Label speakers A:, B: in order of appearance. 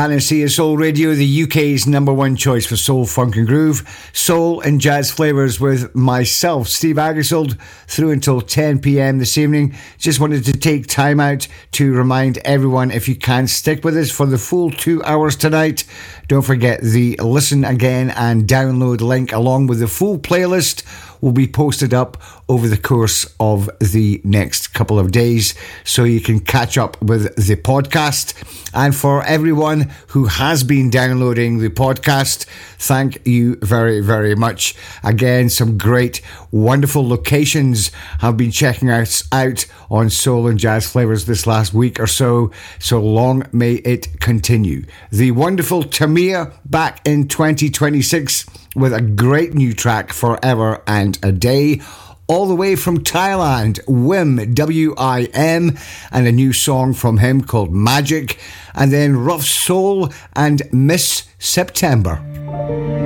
A: Panacea Soul Radio, the UK's number one choice for soul, funk and groove, soul and jazz flavours with myself, Steve Agersold, through until 10 p.m. this evening. Just wanted to take time out to remind everyone, if you can, stick with us for the full 2 hours tonight. Don't forget the listen again and download link along with the full playlist will be posted up over the course of the next couple of days so you can catch up with the podcast. And for everyone who has been downloading the podcast, thank you very, very much. Again, some great, wonderful locations have been checking us out on Soul and Jazz Flavours this last week or so. So long may it continue. The wonderful Tamir back in 2026 with a great new track, Forever and a Day. All the way from Thailand, Wim, W-I-M, and a new song from him called Magic. And then Rough Soul and Miss September.